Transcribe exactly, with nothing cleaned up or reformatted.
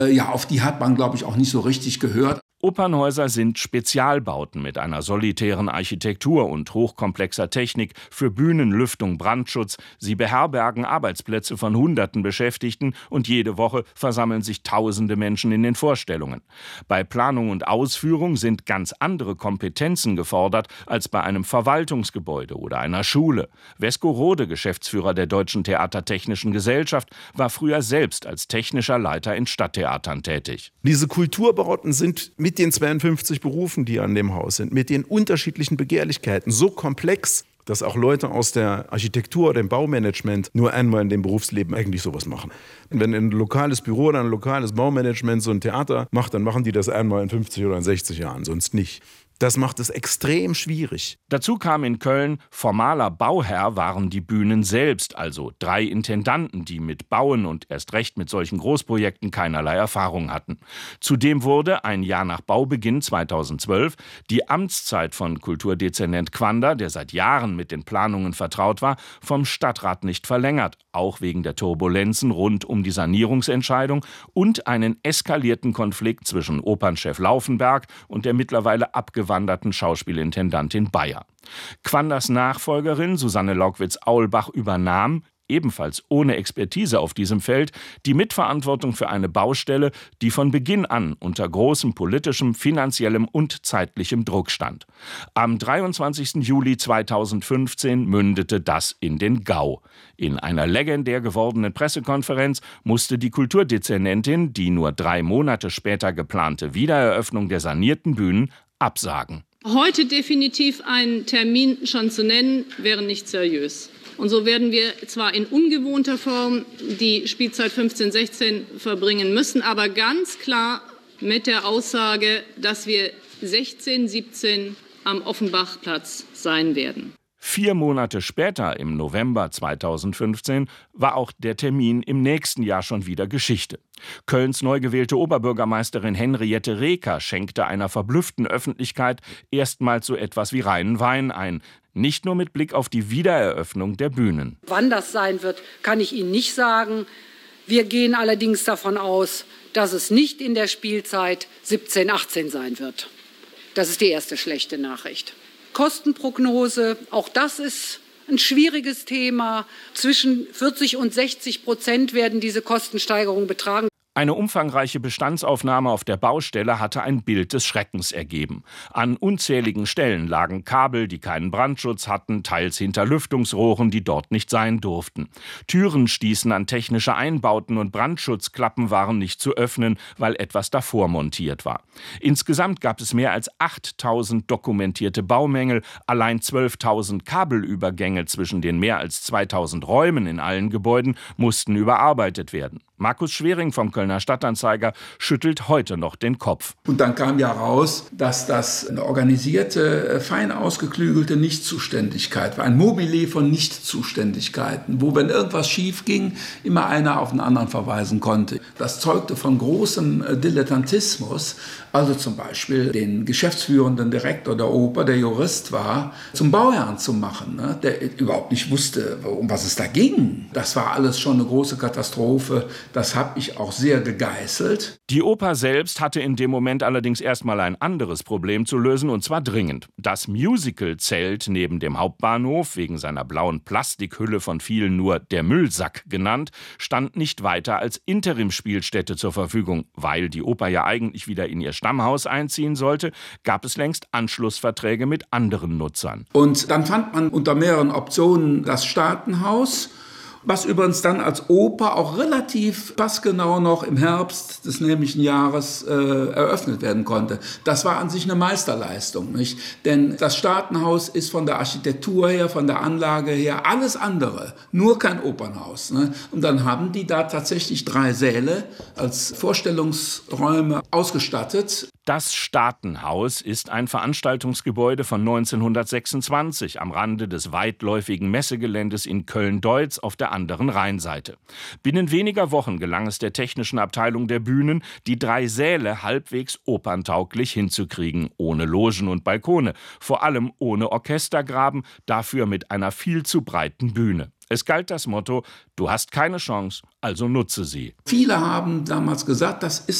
Ja, auf die hat man, glaube ich, auch nicht so richtig gehört. Opernhäuser sind Spezialbauten mit einer solitären Architektur und hochkomplexer Technik für Bühnen, Lüftung, Brandschutz. Sie beherbergen Arbeitsplätze von hunderten Beschäftigten und jede Woche versammeln sich tausende Menschen in den Vorstellungen. Bei Planung und Ausführung sind ganz andere Kompetenzen gefordert als bei einem Verwaltungsgebäude oder einer Schule. Wesko Rode, Geschäftsführer der Deutschen Theatertechnischen Gesellschaft, war früher selbst als technischer Leiter in Stadttheatern tätig. Diese Kulturbauten sind mit den zweiundfünfzig Berufen, die an dem Haus sind, mit den unterschiedlichen Begehrlichkeiten so komplex, dass auch Leute aus der Architektur oder dem Baumanagement nur einmal in dem Berufsleben eigentlich sowas machen. Wenn ein lokales Büro oder ein lokales Baumanagement so ein Theater macht, dann machen die das einmal in fünfzig oder in sechzig Jahren, sonst nicht. Das macht es extrem schwierig. Dazu kam in Köln, formaler Bauherr waren die Bühnen selbst, also drei Intendanten, die mit Bauen und erst recht mit solchen Großprojekten keinerlei Erfahrung hatten. Zudem wurde ein Jahr nach Baubeginn zweitausendzwölf die Amtszeit von Kulturdezernent Quander, der seit Jahren mit den Planungen vertraut war, vom Stadtrat nicht verlängert, auch wegen der Turbulenzen rund um die Sanierungsentscheidung und einen eskalierten Konflikt zwischen Opernchef Laufenberg und der mittlerweile abgewanderten Schauspielintendantin Bayer. Quanders Nachfolgerin Susanne Laukwitz-Aulbach übernahm, ebenfalls ohne Expertise auf diesem Feld, die Mitverantwortung für eine Baustelle, die von Beginn an unter großem politischem, finanziellem und zeitlichem Druck stand. Am dreiundzwanzigsten Juli zweitausendfünfzehn mündete das in den GAU. In einer legendär gewordenen Pressekonferenz musste die Kulturdezernentin die nur drei Monate später geplante Wiedereröffnung der sanierten Bühnen absagen. Heute definitiv einen Termin schon zu nennen, wäre nicht seriös. Und so werden wir zwar in ungewohnter Form die Spielzeit fünfzehn sechzehn verbringen müssen, aber ganz klar mit der Aussage, dass wir sechzehn siebzehn am Offenbachplatz sein werden. Vier Monate später, im November zweitausendfünfzehn, war auch der Termin im nächsten Jahr schon wieder Geschichte. Kölns neu gewählte Oberbürgermeisterin Henriette Reker schenkte einer verblüfften Öffentlichkeit erstmals so etwas wie reinen Wein ein. Nicht nur mit Blick auf die Wiedereröffnung der Bühnen. Wann das sein wird, kann ich Ihnen nicht sagen. Wir gehen allerdings davon aus, dass es nicht in der Spielzeit siebzehn achtzehn sein wird. Das ist die erste schlechte Nachricht. Kostenprognose, auch das ist ein schwieriges Thema. Zwischen vierzig und sechzig Prozent werden diese Kostensteigerungen betragen. Eine umfangreiche Bestandsaufnahme auf der Baustelle hatte ein Bild des Schreckens ergeben. An unzähligen Stellen lagen Kabel, die keinen Brandschutz hatten, teils hinter Lüftungsrohren, die dort nicht sein durften. Türen stießen an technische Einbauten und Brandschutzklappen waren nicht zu öffnen, weil etwas davor montiert war. Insgesamt gab es mehr als achttausend dokumentierte Baumängel, allein zwölftausend Kabelübergänge zwischen den mehr als zweitausend Räumen in allen Gebäuden mussten überarbeitet werden. Markus Schwering vom Kölner Stadtanzeiger schüttelt heute noch den Kopf. Und dann kam ja raus, dass das eine organisierte, fein ausgeklügelte Nichtzuständigkeit war. Ein Mobile von Nichtzuständigkeiten, wo, wenn irgendwas schief ging, immer einer auf den anderen verweisen konnte. Das zeugte von großem Dilettantismus. Also zum Beispiel den geschäftsführenden Direktor der Oper, der Jurist war, zum Bauherrn zu machen, ne? Der überhaupt nicht wusste, um was es da ging. Das war alles schon eine große Katastrophe. Das habe ich auch sehr gegeißelt. Die Oper selbst hatte in dem Moment allerdings erstmal ein anderes Problem zu lösen, und zwar dringend. Das Musical-Zelt neben dem Hauptbahnhof, wegen seiner blauen Plastikhülle von vielen nur der Müllsack genannt, stand nicht weiter als Interimsspielstätte zur Verfügung. Weil die Oper ja eigentlich wieder in ihr Stammhaus einziehen sollte, gab es längst Anschlussverträge mit anderen Nutzern. Und dann fand man unter mehreren Optionen das Staatenhaus, was übrigens dann als Oper auch relativ passgenau noch im Herbst des nämlichen Jahres äh, eröffnet werden konnte. Das war an sich eine Meisterleistung, nicht? Denn das Staatenhaus ist von der Architektur her, von der Anlage her alles andere, nur kein Opernhaus, ne? Und dann haben die da tatsächlich drei Säle als Vorstellungsräume ausgestattet. Das Staatenhaus ist ein Veranstaltungsgebäude von neunzehnhundertsechsundzwanzig am Rande des weitläufigen Messegeländes in Köln-Deutz auf der anderen Rheinseite. Binnen weniger Wochen gelang es der technischen Abteilung der Bühnen, die drei Säle halbwegs operntauglich hinzukriegen, ohne Logen und Balkone, vor allem ohne Orchestergraben, dafür mit einer viel zu breiten Bühne. Es galt das Motto, du hast keine Chance, also nutze sie. Viele haben damals gesagt, das ist